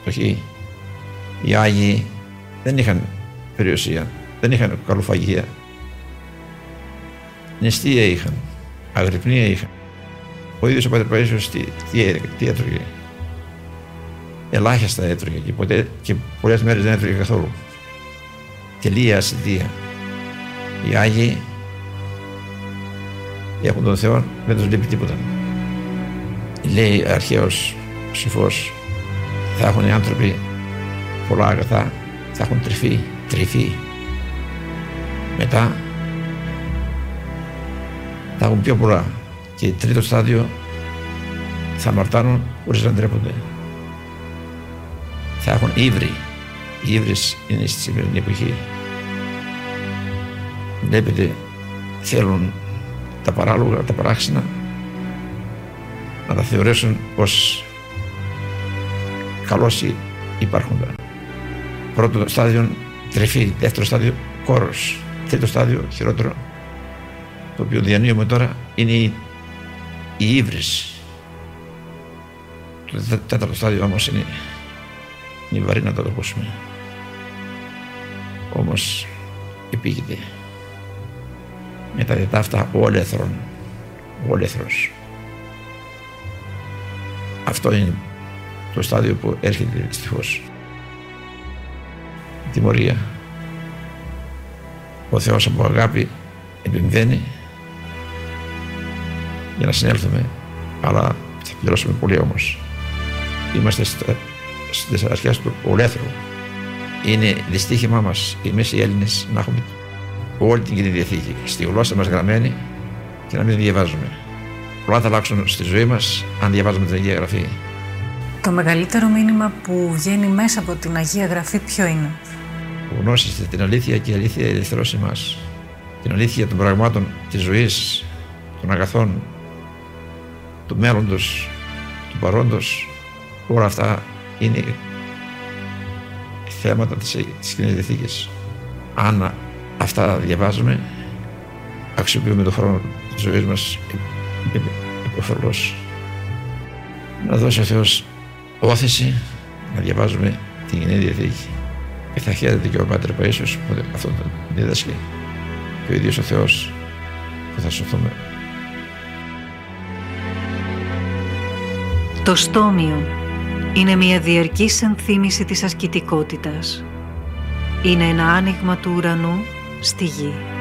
εποχή οι Άγιοι δεν είχαν περιουσία, δεν είχαν καλοφαγία. Νηστεία είχαν, αγρυπνία είχαν. Ο ίδιος ο Πατέρ Παΐσιος τι έτρωγε? Ελάχιστα έτρωγε και πολλές μέρες δεν έτρωγε καθόλου. Τελεία ασυντία. Οι Άγιοι έχουν τον Θεό, δεν τους λείπει τίποτα. Λέει αρχαίος ψηφός, θα έχουν οι άνθρωποι πολλά αγαθά, θα έχουν τρυφή. Μετά θα έχουν πιο πολλά και τρίτο στάδιο θα αμαρτάνουν χωρίς να ντρέπονται. Θα έχουν ύβρι. Η ύβρις είναι στη σημερινή εποχή. Βλέπετε, θέλουν τα παράλογα, τα παράξενα να τα θεωρήσουν ως καλώς υπάρχοντα. Πρώτο στάδιο τρυφή, δεύτερο στάδιο κόρος, τρίτο στάδιο χειρότερο, το οποίο διανύουμε τώρα, είναι η ύβρις. Το τέταρτο στάδιο όμως είναι βαρύ να το ακούσουμε. Όμως επήγεται με τα διατά αυτά όλεθρος. Αυτό είναι το στάδιο που έρχεται δυστυχώς. Η τιμωρία. Ο Θεός από αγάπη επεμβαίνει για να συνέλθουμε, αλλά θα πληρώσουμε πολύ όμως. Είμαστε στις αρχές του ολέθρου. Είναι δυστύχημά μας εμείς οι Έλληνες να έχουμε όλη την Καινή Διαθήκη στη γλώσσα μας γραμμένη και να μην διαβάζουμε. Πολλά θα αλλάξουν στη ζωή μας αν διαβάζουμε την Αγία Γραφή. Το μεγαλύτερο μήνυμα που βγαίνει μέσα από την Αγία Γραφή ποιο είναι? Γνώσετε την αλήθεια και η αλήθεια ελευθερώσει εμάς. Την αλήθεια των πραγμάτων της ζωής, των αγαθών, του μέλλοντος, του παρόντος. Όλα αυτά είναι θέματα της Καινής Διαθήκης. Αν αυτά διαβάζουμε, αξιοποιούμε τον χρόνο της ζωής μας υποφελώς. Να δώσει ο Θεός όθηση να διαβάζουμε την Καινή Διαθήκη. Και θα χαίρεται και ο Πάτερ Παΐσιος που αυτό το δίδασκε και ο ίδιος ο Θεός που θα σωθούμε. Το στόμιο είναι μια διαρκής ενθύμηση της ασκητικότητας. Είναι ένα άνοιγμα του ουρανού στη γη.